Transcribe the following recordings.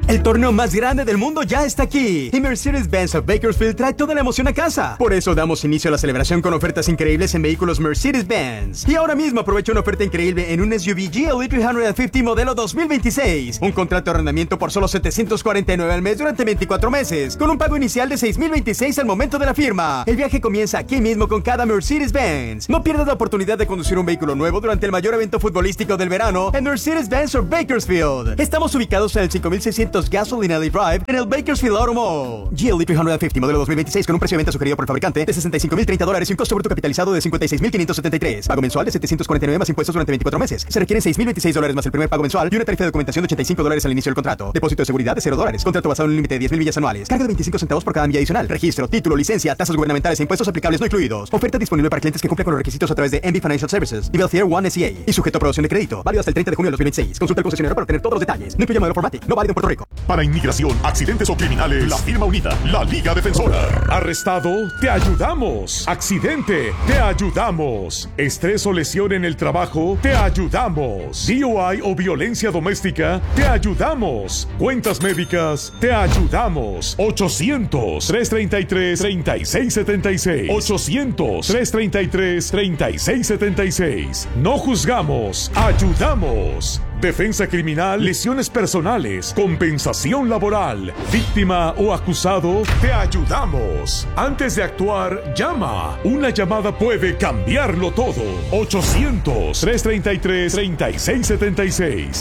El torneo más grande del mundo ya está aquí y Mercedes-Benz of Bakersfield trae toda la emoción a casa. Por eso damos inicio a la celebración con ofertas increíbles en vehículos Mercedes-Benz. Y ahora mismo aprovecha una oferta increíble en un SUV GLE 350 modelo 2026. Un contrato de arrendamiento por solo $749 al mes durante 24 meses, con un pago inicial de $6,026 al momento de la firma. El viaje comienza aquí mismo con cada Mercedes-Benz. No pierdas la oportunidad de conducir un vehículo nuevo durante el mayor evento futbolístico del verano en Mercedes-Benz of Bakersfield. Estamos ubicados en el 5600 Gasoline Alley Drive en el Bakersfield Auto Mall. GLE 350 modelo 2026 con un precio de venta sugerido por el fabricante de $65,030 y un costo bruto capitalizado de $56,573. Pago mensual de $749 más impuestos durante 24 meses. Se requieren $6,026 más el primer pago mensual y una tarifa de documentación de $85 al inicio del contrato. Depósito de seguridad de $0. Contrato basado en un límite de 10,000 millas anuales. Carga de 25 centavos por cada milla adicional. Registro, título, licencia, tasas gubernamentales e impuestos aplicables no incluidos. Oferta disponible para clientes que cumplan con los requisitos a través de MB Financial Services y Belfier One SCA. Y sujeto a aprobación de crédito. Válido hasta el 30 de junio de 2026. Consulta al concesionario para obtener todos los detalles. No incluye modelo Formatic. No válido en Puerto Rico. Para inmigración, accidentes o criminales, la firma unida, la Liga Defensora. Arrestado, te ayudamos. Accidente, te ayudamos. Estrés o lesión en el trabajo, te ayudamos. DUI o violencia doméstica, te ayudamos. Cuentas médicas, te ayudamos. 800-333-3676. 800-333-3676. No juzgamos, ayudamos. Defensa criminal, lesiones personales, compensación laboral, víctima o acusado, te ayudamos. Antes de actuar, llama. Una llamada puede cambiarlo todo. 800-333-3676.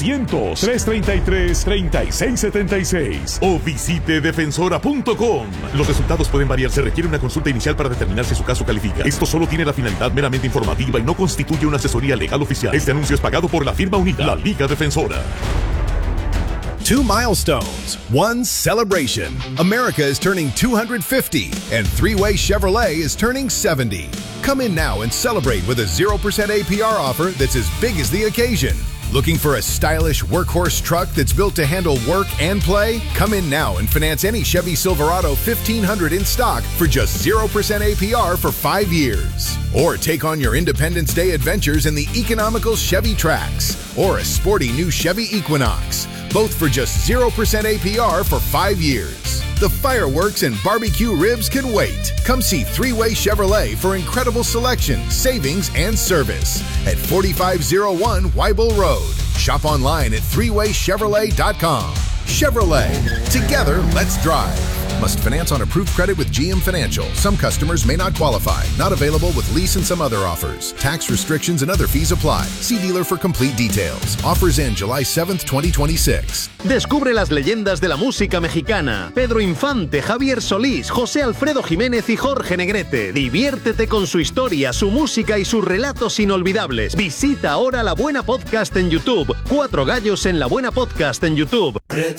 800-333-3676. O visite defensora.com. Los resultados pueden variar. Se requiere una consulta inicial para determinar si su caso califica. Esto solo tiene la finalidad meramente informativa y no constituye una asesoría legal oficial. Este anuncio es pagado por la firma unida, la Liga Defensora. 2 milestones, 1 celebration. America is turning 250 and Three-Way Chevrolet is turning 70. Come in now and celebrate with a 0% APR offer that's as big as the occasion. Looking for a stylish workhorse truck that's built to handle work and play? Come in now and finance any Chevy Silverado 1500 in stock for just 0% APR for 5 years. Or take on your Independence Day adventures in the economical Chevy Trax or a sporty new Chevy Equinox, both for just 0% APR for 5 years. The fireworks and barbecue ribs can wait. Come see Three-Way Chevrolet for incredible selection, savings, and service at 4501 Weibel Road. Shop online at threewaychevrolet.com. Chevrolet. Together, let's drive. Must finance on approved credit with GM Financial. Some customers may not qualify. Not available with lease and some other offers. Tax restrictions and other fees apply. See dealer for complete details. Offers end July 7th, 2026. Descubre las leyendas de la música mexicana. Pedro Infante, Javier Solís, José Alfredo Jiménez y Jorge Negrete. Diviértete con su historia, su música y sus relatos inolvidables. Visita ahora La Buena Podcast en YouTube. 4 Gallos en La Buena Podcast en YouTube.